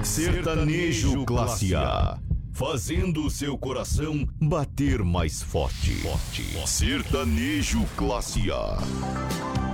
Sertanejo Classe A, fazendo seu coração bater mais forte. Sertanejo Classe A.